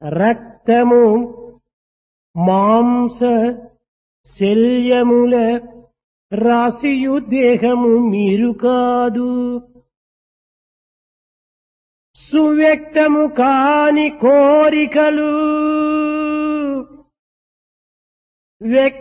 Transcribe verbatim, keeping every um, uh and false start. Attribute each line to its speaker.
Speaker 1: రక్తము మాంస శల్యముల రాశియు దేహము మీరు కాదు. సువ్యక్తము కాని కోరికలు వ్యక్త